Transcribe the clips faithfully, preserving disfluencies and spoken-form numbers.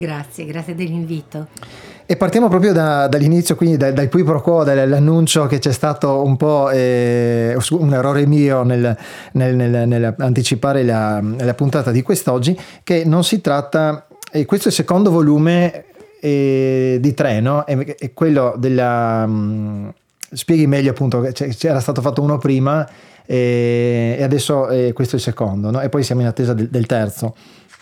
Grazie, grazie dell'invito. E partiamo proprio da, dall'inizio, quindi dal, dal qui pro quo, dall'annuncio che c'è stato un po' eh, un errore mio nel, nel, nel, nell'anticipare la, la puntata di quest'oggi, che non si tratta, eh, questo è il secondo volume eh, di tre, no? È, è quello della... Mh, spieghi meglio appunto, che c'era stato fatto uno prima eh, e adesso eh, questo è il secondo, no? E poi siamo in attesa del, del terzo.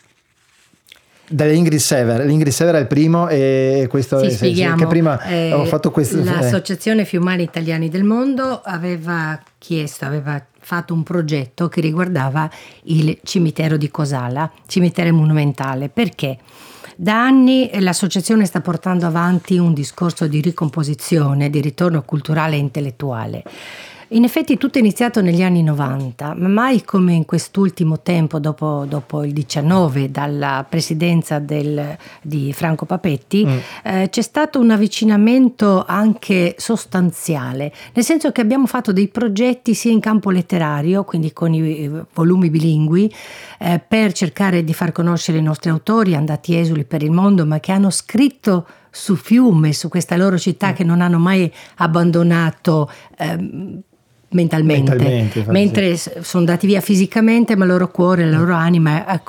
Ingrid Sever, l'Ingrid Sever è il primo e questo sì, è spieghiamo, che prima eh, ho fatto questo. L'Associazione Fiumani Italiani del Mondo aveva chiesto, aveva fatto un progetto che riguardava il cimitero di Cosala, cimitero monumentale. Perché? Da anni l'associazione sta portando avanti un discorso di ricomposizione, di ritorno culturale e intellettuale. In effetti tutto è iniziato negli anni novanta, ma mai come in quest'ultimo tempo, dopo, dopo il diciannove, dalla presidenza del, di Franco Papetti, mm. eh, c'è stato un avvicinamento anche sostanziale, nel senso che abbiamo fatto dei progetti sia in campo letterario, quindi con i volumi bilingui, eh, per cercare di far conoscere i nostri autori andati esuli per il mondo, ma che hanno scritto su Fiume, su questa loro città mm. che non hanno mai abbandonato ehm, mentalmente, mentalmente mentre sì. sono andati via fisicamente, ma il loro cuore, la loro anima ha,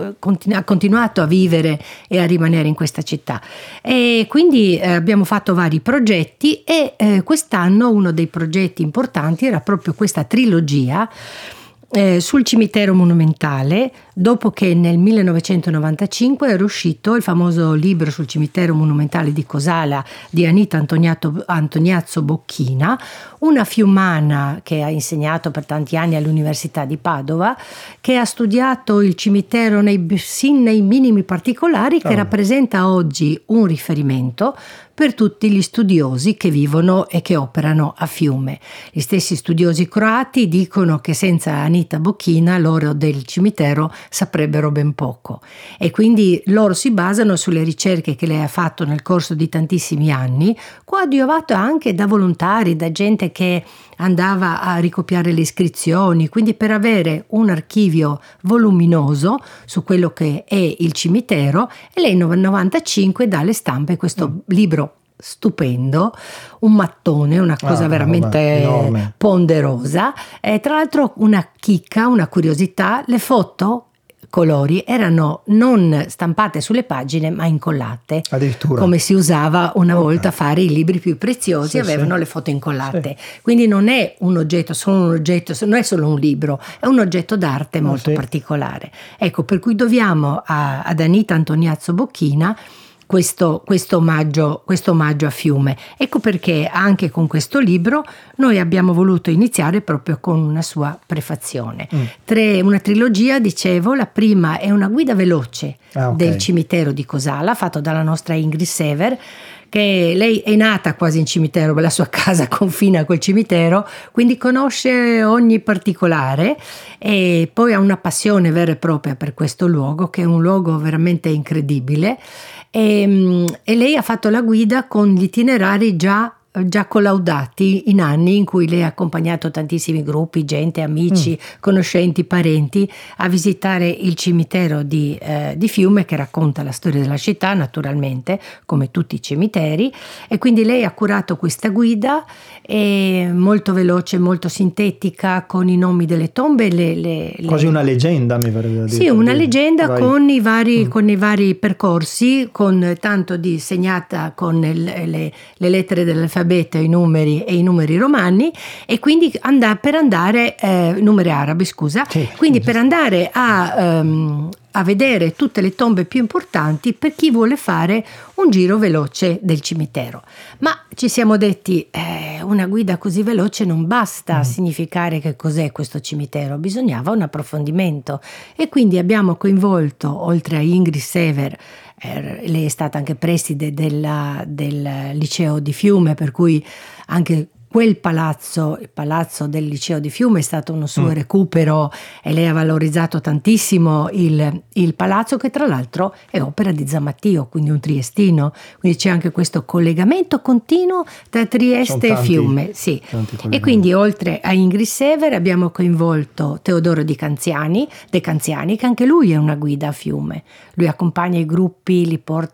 ha continuato a vivere e a rimanere in questa città. E quindi eh, abbiamo fatto vari progetti e eh, quest'anno uno dei progetti importanti era proprio questa trilogia Eh, sul cimitero monumentale, dopo che nel millenovecentonovantacinque era uscito il famoso libro sul cimitero monumentale di Cosala di Anita Antoniato, Antoniazzo Bocchina, una fiumana che ha insegnato per tanti anni all'Università di Padova, che ha studiato il cimitero nei, sin nei minimi particolari, che oh. rappresenta oggi un riferimento per tutti gli studiosi che vivono e che operano a Fiume. Gli stessi studiosi croati dicono che senza Anita Bocchina loro del cimitero saprebbero ben poco, e quindi loro si basano sulle ricerche che lei ha fatto nel corso di tantissimi anni, coadiuvata anche da volontari, da gente che andava a ricopiare le iscrizioni, quindi per avere un archivio voluminoso su quello che è il cimitero. E lei nel novantacinque dà alle stampe questo mm. libro stupendo, un mattone, una cosa ah, veramente no, ponderosa, e tra l'altro una chicca, una curiosità: le foto colori erano non stampate sulle pagine ma incollate, addirittura, come si usava una volta a fare i libri più preziosi, sì, avevano sì. le foto incollate, sì. quindi non è un oggetto, solo un oggetto, non è solo un libro, è un oggetto d'arte no, molto sì. particolare. Ecco, per cui dobbiamo a, ad Anita Antoniazzo Bocchina Questo, questo, omaggio, questo omaggio a Fiume. Ecco perché anche con questo libro noi abbiamo voluto iniziare proprio con una sua prefazione. Mm. Tre, una trilogia, dicevo. La prima è una guida veloce ah, okay. del cimitero di Cosala, fatto dalla nostra Ingrid Sever, che lei è nata quasi in cimitero, la sua casa confina col cimitero, quindi conosce ogni particolare e poi ha una passione vera e propria per questo luogo, che è un luogo veramente incredibile. E, e lei ha fatto la guida con gli itinerari già, già collaudati in anni in cui lei ha accompagnato tantissimi gruppi, gente, amici, mm. conoscenti, parenti a visitare il cimitero di, eh, di Fiume, che racconta la storia della città naturalmente, come tutti i cimiteri, e quindi lei ha curato questa guida e molto veloce, molto sintetica, con i nomi delle tombe, le, le, le... quasi una leggenda, mi verrebbe da dire. Sì, una leggenda Vai. con i vari mm. con i vari percorsi, con tanto di segnata con le, le, le lettere dell'alfabeto, i numeri e i numeri romani, e quindi and- per andare eh, numeri arabi, scusa, sì, quindi sì. per andare a um, a vedere tutte le tombe più importanti per chi vuole fare un giro veloce del cimitero. Ma ci siamo detti, eh, una guida così veloce non basta a mm. significare che cos'è questo cimitero, bisognava un approfondimento, e quindi abbiamo coinvolto, oltre a Ingrid Sever, eh, lei è stata anche preside della, del liceo di Fiume, per cui anche quel palazzo, il palazzo del Liceo di Fiume, è stato uno suo Mm. recupero e lei ha valorizzato tantissimo il, il palazzo, che tra l'altro è opera di Zamatio, quindi un triestino, quindi c'è anche questo collegamento continuo tra Trieste Sono e tanti- Fiume, sì. tanti E collegamenti. quindi oltre a Ingrid Sever abbiamo coinvolto Teodoro Di Canziani, De Canziani, che anche lui è una guida a Fiume. Lui accompagna i gruppi, li porta